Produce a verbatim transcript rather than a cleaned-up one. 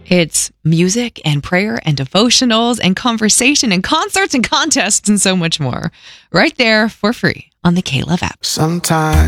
It's music and prayer and devotionals and conversation and concerts and contests and so much more. Right there for free on the K-Love app. Sometimes